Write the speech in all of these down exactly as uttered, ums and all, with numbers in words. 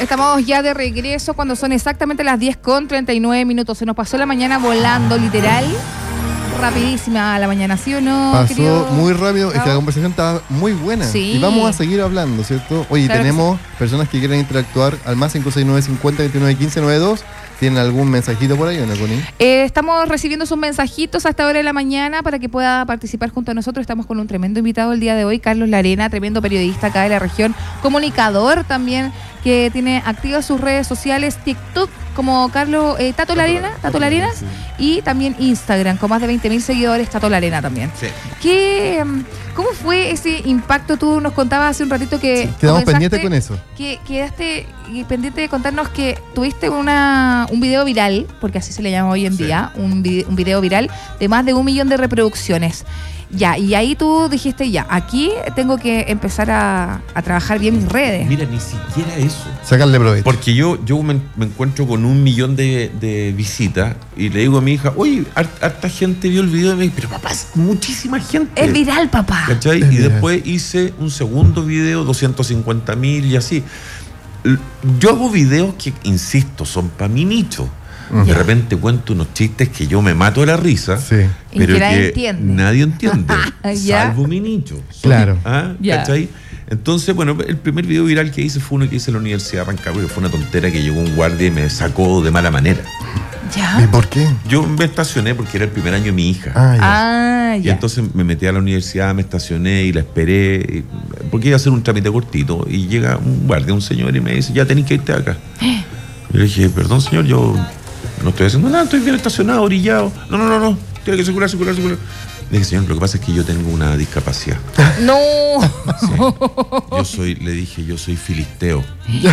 Estamos ya de regreso cuando son exactamente las diez con treinta y nueve minutos. Se nos pasó la mañana volando, literal. Rapidísima la mañana, ¿sí o no? Pasó querido? muy rápido, es que ¿Bravo? la conversación estaba muy buena. Sí. Y vamos a seguir hablando, ¿cierto? Oye, Claro tenemos personas que quieren interactuar al más cinco seis nueve cincuenta veintinueve quince noventa y dos. ¿Tienen algún mensajito por ahí o no, Connie? Eh, estamos recibiendo sus mensajitos a esta hora de la mañana para que pueda participar junto a nosotros. Estamos con un tremendo invitado el día de hoy, Carlos Larena, tremendo periodista acá de la región, comunicador también, que tiene activas sus redes sociales, TikTok como Carlos eh, Tato Larena, Tato Larena, sí. Y también Instagram con más de veinte mil seguidores, Tato Larena también. Sí. ¿Qué, ¿Cómo fue ese impacto? Tú nos contabas hace un ratito que... Sí, quedamos comenzaste, pendientes con eso. Que quedaste pendiente de contarnos que tuviste una, un video viral, porque así se le llama hoy en Sí. día, un, vide, un video viral de más de un millón de reproducciones. Ya, y ahí tú dijiste, ya, aquí tengo que empezar a, a trabajar bien mis redes. Mira, ni siquiera eso. Sacarle provecho. Porque yo, yo me, me encuentro con un millón de, de visitas y le digo a mi hija, oye, harta, harta gente vio el video y me dice, pero papá, es muchísima gente. Es viral, papá. ¿Cachai? Es Y viral. después hice un segundo video, doscientos cincuenta mil y así. L- Yo hago videos que, insisto, son para mi nicho. Ujú. De repente cuento unos chistes que yo me mato de la risa, Sí. Y pero que nadie que entiende. nadie entiende, Ya. salvo mi nicho. Son- Claro. ¿Ah? Ya. ¿Cachai? Entonces, bueno, el primer video viral que hice fue uno que hice en la Universidad de Rancagua, que fue una tontera que llegó un guardia y me sacó de mala manera. ¿Y ¿Ya? por qué? Yo me estacioné porque era el primer año de mi hija. Ah, ya. Ah, Y ya. entonces me metí a la universidad, me estacioné y la esperé, y- porque iba a hacer un trámite cortito. Y llega un guardia, un señor, y me dice, ya tenés que irte de acá. Yo le dije, perdón señor, yo no estoy haciendo nada, estoy bien estacionado, orillado. No, no, no, no, tiene que circular, circular, circular. Le dije, señor, lo que pasa es que yo tengo una discapacidad. No. Sí. Yo soy, le dije, yo soy filisteo.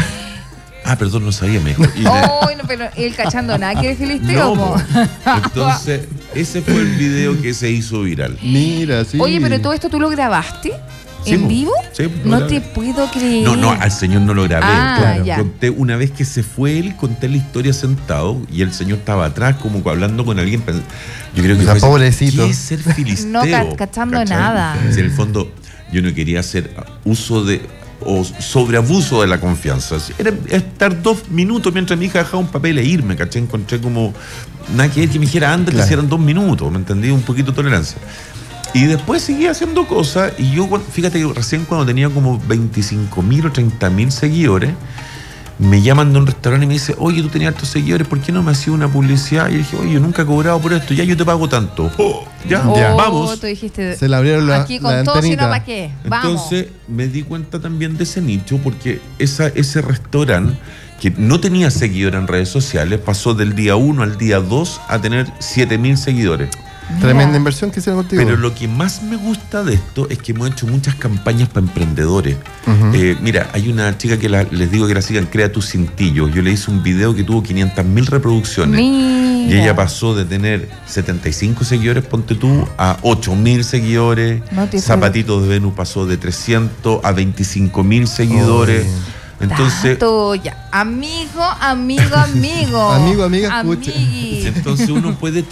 Ah, perdón, no sabía, me dijo. Y le- Ay, no, pero él cachando nada, que filisteo, No, po. po. Entonces, ese fue el video que se hizo viral. Mira, sí. Oye, pero todo esto tú lo grabaste Sí, en po. vivo. Sí, lo No grabé. te puedo creer. No, no, al señor no lo grabé. Ah, Claro. ya. Conté una vez que se fue él, conté la historia sentado y el señor estaba atrás, como hablando con alguien. Yo creo que O sea, fue, pobrecito. ¿qué es ser filisteo? No ca- cachando ¿Cachai? nada. Si en el fondo yo no quería hacer uso de o sobreabuso de la confianza. Era estar dos minutos mientras mi hija dejaba un papel e irme, ¿cachai? Encontré como nada que, que me dijera anda, que Claro. hicieran dos minutos, ¿me entendí? Un poquito de tolerancia. Y después seguí haciendo cosas y yo, cuando- fíjate que recién cuando tenía como veinticinco mil o treinta mil seguidores, me llaman de un restaurante y me dice, oye, tú tenías hartos seguidores, ¿por qué no me hacías una publicidad? Y yo dije, oye, yo nunca he cobrado por esto, ya yo te pago tanto. Oh, ya, Oh, Ya. vamos. tú dijiste, Se le abrieron la, aquí con la todo, si no, antenita. ¿para qué? Vamos. Entonces me di cuenta también de ese nicho porque esa, ese restaurante que no tenía seguidores en redes sociales pasó del día uno al día dos a tener siete mil seguidores. Tremenda Mira. inversión que hicieron contigo. Pero lo que más me gusta de esto es que hemos hecho muchas campañas para emprendedores. Ujú. Eh, mira, hay una chica que la- les digo que la sigan, Crea tu Cintillo. Yo le hice un video que tuvo quinientas mil reproducciones. Mira. Y ella pasó de tener setenta y cinco seguidores, ponte tú, a ocho mil seguidores. No te Zapatitos de Venus pasó de trescientos a veinticinco mil seguidores. Oye. Entonces, Tato, ya. Amigo, amigo, amigo. Amigo, amiga, escuche. Amigui. entonces uno puede